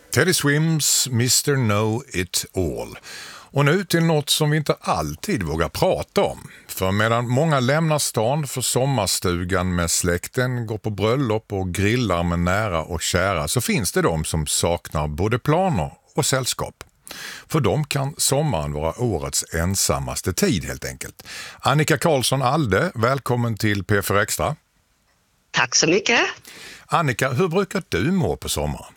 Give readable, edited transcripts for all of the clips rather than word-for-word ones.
Teddy Swims Mr. Know It All. Och nu till något som vi inte alltid vågar prata om. För medan många lämnar stan för sommarstugan med släkten, går på bröllop och grillar med nära och kära, så finns det de som saknar både planer och sällskap. För dem kan sommaren vara årets ensammaste tid helt enkelt. Annika Karlsson Alde, välkommen till P4 Extra. Tack så mycket. Annika, hur brukar du må på sommaren?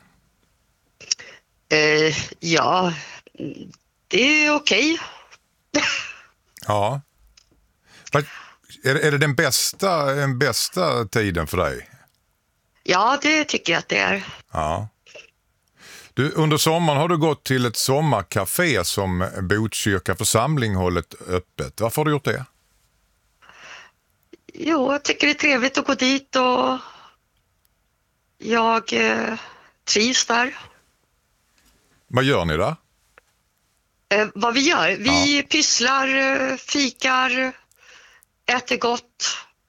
Ja, det är okej. Ja. Är det den bästa tiden för dig? Ja, det tycker jag att det är. Ja. Du, under sommaren har du gått till ett sommarcafé som Botkyrka församling hållit öppet. Varför har du gjort det? Jo, jag tycker det är trevligt att gå dit och jag trivs där. Vad gör ni där? Vad vi gör? Vi pysslar, fikar, äter gott.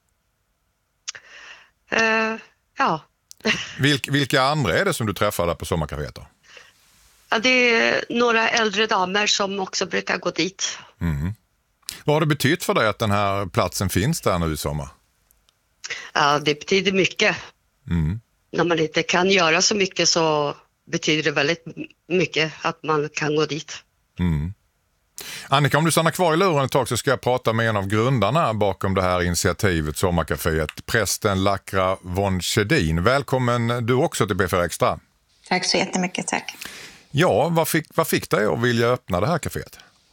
Ja. Vilka andra är det som du träffar där på sommarcaféet då? Ja, det är några äldre damer som också brukar gå dit. Mm. Vad har det betytt för dig att den här platsen finns där nu i sommar? Ja, det betyder mycket. Mm. När man inte kan göra så mycket så betyder det väldigt mycket att man kan gå dit. Mm. Annika, om du stannar kvar i luren ett tag så ska jag prata med en av grundarna bakom det här initiativet Sommarcaféet, prästen Lakra von Skedin. Välkommen du också till P4 Extra. Tack så jättemycket, tack. Ja, vad fick dig att vilja öppna det här kaféet?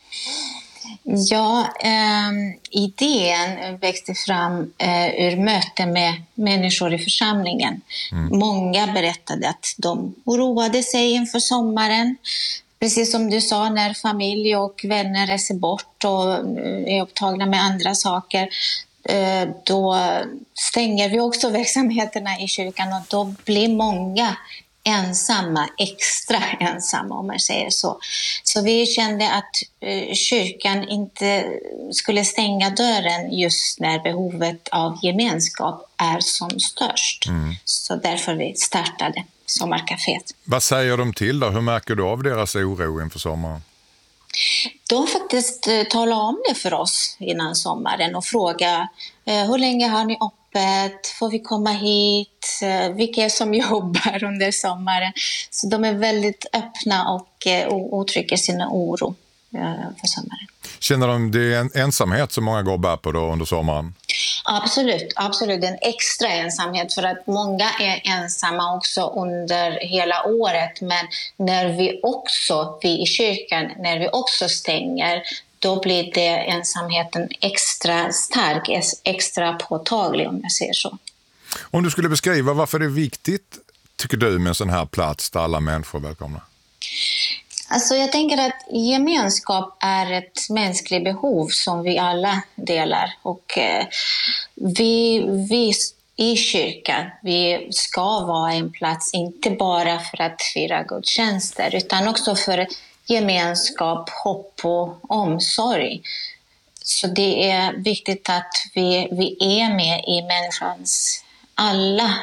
Ja, idén växte fram ur möten med människor i församlingen. Många berättade att de oroade sig inför sommaren. Precis som du sa, när familj och vänner reser bort och är upptagna med andra saker, då stänger vi också verksamheterna i kyrkan och då blir många ensamma, extra ensamma om man säger så. Så vi kände att kyrkan inte skulle stänga dörren just när behovet av gemenskap är som störst. Så därför vi startade Sommarcaféet. Vad säger de till då? Hur märker du av deras oro inför sommaren? De faktiskt talar om det för oss innan sommaren och frågar hur länge har ni öppet? Får vi komma hit? Vilka är som jobbar under sommaren? Så de är väldigt öppna och uttrycker sin oro för sommaren. Känner de det är en ensamhet som många går bär på då under sommaren? Absolut. En extra ensamhet för att många är ensamma också under hela året. Men när vi i kyrkan, när vi också stänger, då blir det ensamheten extra stark, extra påtaglig om jag säger så. Om du skulle beskriva varför det är viktigt, tycker du, med en sån här plats där alla människor är välkomna? Alltså jag tänker att gemenskap är ett mänskligt behov som vi alla delar. Och vi i kyrkan, vi ska vara en plats inte bara för att fira gudstjänster utan också för gemenskap, hopp och omsorg. Så det är viktigt att vi är med i människans alla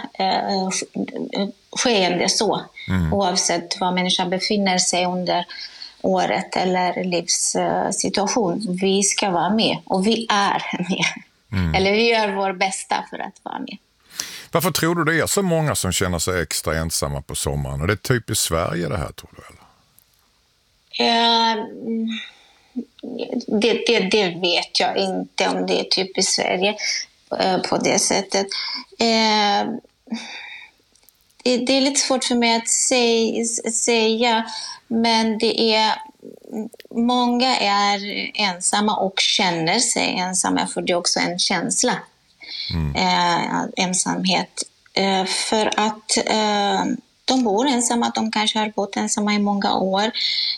skeende så. Oavsett var människan befinner sig under året eller livssituation. Vi ska vara med och vi är med. Eller vi gör vår bästa för att vara med. Varför tror du det är så många som känner sig extra ensamma på sommaren? Och det är typiskt Sverige det här, tror du? Eller? Det vet jag inte om det är typiskt Sverige på det sättet. Det är lite svårt för mig att säga, men det är många är ensamma och känner sig ensamma, för det är också en känsla ensamhet. För att de bor ensamma, de kanske har bott ensamma i många år.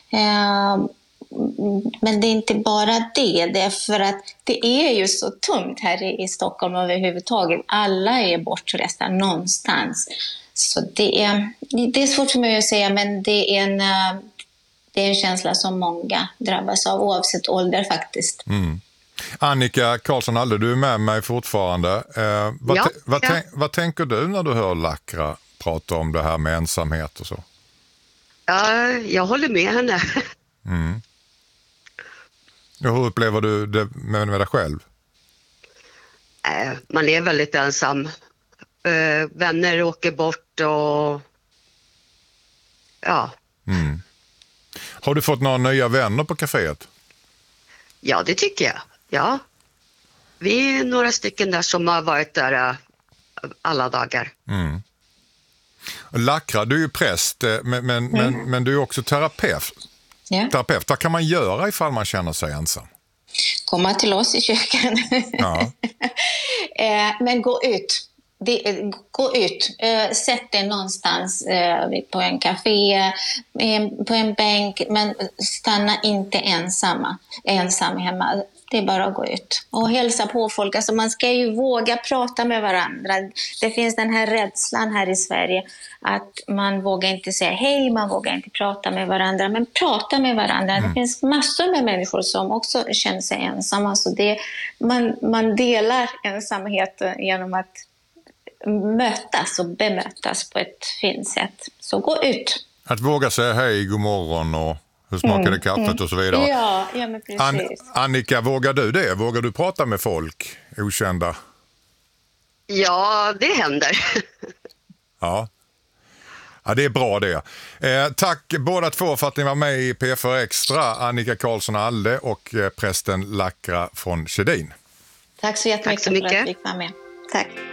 Men det är inte bara det är för att det är ju så tomt här i Stockholm överhuvudtaget. Alla är bortresta någonstans. Så det är svårt för mig att säga, men det är en känsla som många drabbas av oavsett ålder faktiskt. Annika Karlsson Alde, du är med mig fortfarande. Vad tänker du när du hör Lakra prata om det här med ensamhet och så? Ja, jag håller med henne. Hur upplever du det med dig själv? Man är väldigt ensam. Vänner åker bort och ja. Har du fått några nya vänner på kaféet? Ja, det tycker jag. Ja. Vi är några stycken där som har varit där alla dagar. Lackra, du är ju präst, men du är också terapeut. Ja. Terapeut, vad kan man göra ifall man känner sig ensam? Komma till oss i köken. Ja. Men gå ut. Gå ut. Sätt dig någonstans på en café, på en bänk, men stanna inte ensam hemma. Det är bara att gå ut och hälsa på folk. Alltså man ska ju våga prata med varandra. Det finns den här rädslan här i Sverige att man vågar inte säga hej, man vågar inte prata med varandra. Men prata med varandra. Det finns massor med människor som också känner sig ensamma. Så man delar ensamheten genom att mötas och bemötas på ett fint sätt. Så gå ut. Att våga säga hej, god morgon och hur smakade kaffet och så vidare. Ja men precis. Annika, vågar du det? Vågar du prata med folk, okända? Ja, det händer. Ja, det är bra det. Tack båda två för att ni var med i P4 Extra. Annika Karlsson Alde och prästen Lackra från Skedin. Tack så jättemycket Tack så mycket. för att jag fick vara med. Tack.